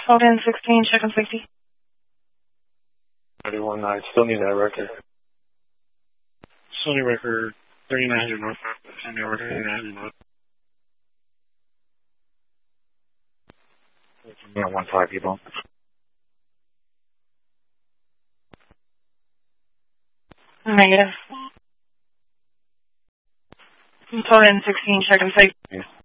Hold in 16, check on safety. 31, I still need that record. Sony record 3900 north. Sony record 3900 north. 1-5 people. Negative. Hold in 16, check on safety. Yeah.